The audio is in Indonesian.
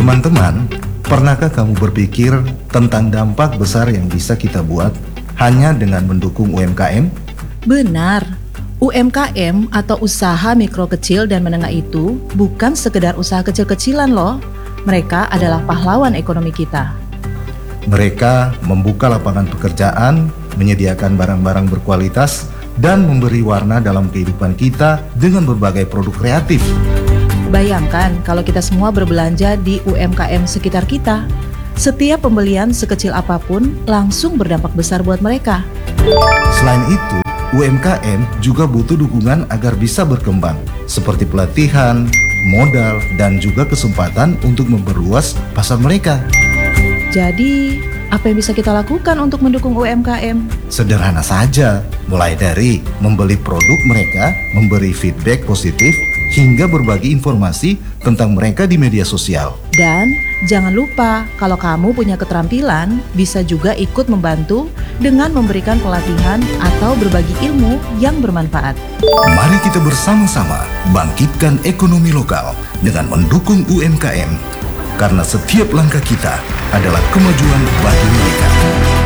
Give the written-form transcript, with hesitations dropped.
Teman-teman, pernahkah kamu berpikir tentang dampak besar yang bisa kita buat hanya dengan mendukung UMKM? Benar, UMKM atau usaha mikro kecil dan menengah itu bukan sekedar usaha kecil-kecilan loh. Mereka adalah pahlawan ekonomi kita. Mereka membuka lapangan pekerjaan, menyediakan barang-barang berkualitas, dan memberi warna dalam kehidupan kita dengan berbagai produk kreatif. Bayangkan kalau kita semua berbelanja di UMKM sekitar kita. Setiap pembelian sekecil apapun langsung berdampak besar buat mereka. Selain itu, UMKM juga butuh dukungan agar bisa berkembang, seperti pelatihan, modal, dan juga kesempatan untuk memperluas pasar mereka. Jadi, apa yang bisa kita lakukan untuk mendukung UMKM? Sederhana saja, mulai dari membeli produk mereka, memberi feedback positif, hingga berbagi informasi tentang mereka di media sosial. Dan jangan lupa, kalau kamu punya keterampilan, bisa juga ikut membantu dengan memberikan pelatihan atau berbagi ilmu yang bermanfaat. Mari kita bersama-sama bangkitkan ekonomi lokal dengan mendukung UMKM, karena setiap langkah kita adalah kemajuan bagi mereka.